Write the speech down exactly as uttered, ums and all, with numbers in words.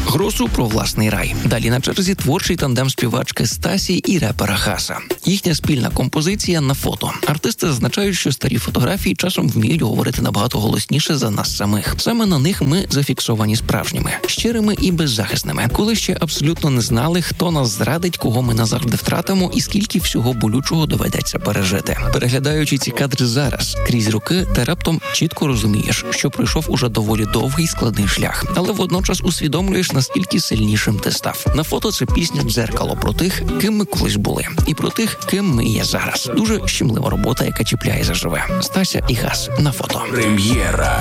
Гросу про власний рай. Далі на черзі творчий тандем співачки Стасі і репера Хаса. Їхня спільна композиція на фото. Артисти зазначають, що старі фотографії часом вміють говорити набагато голосніше за нас самих. Саме на них ми зафіксовані справжніми, щирими і беззахисними, коли ще абсолютно не знали, хто нас зрадить, кого ми назавжди втратимо і скільки всього болючого доведеться пережити. Переглядаючи ці кадри зараз, крізь роки, ти раптом чітко розумієш, що пройшов уже доволі довгий складний шлях, але водночас усвідомлюєш, наскільки сильнішим ти став. На фото це пісня «Дзеркало» про тих, ким ми колись були, і про тих, ким ми є зараз. Дуже щемлива робота, яка чіпляє заживе. Стася і Хас на фото. Прем'єра.